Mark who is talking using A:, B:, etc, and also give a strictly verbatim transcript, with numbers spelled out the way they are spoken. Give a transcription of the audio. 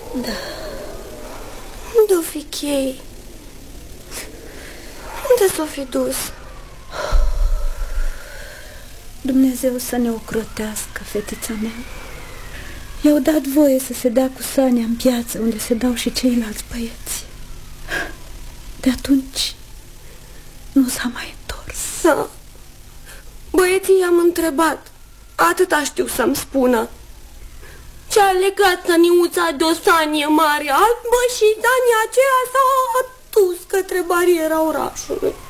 A: Da. Unde-o fi Chei? Unde s-o fi dus?
B: Dumnezeu să ne ocrotească, fetița mea. I-au dat voie să se dea cu Sania în piață, unde se dau și ceilalți băieți. De atunci nu s-a mai întors.
A: Da. Băieții i-am întrebat. Atâta știu să-mi spună. Ce-a legat Săniuța de o sanie mare albă și Sania aceea s-a dus către bariera orașului.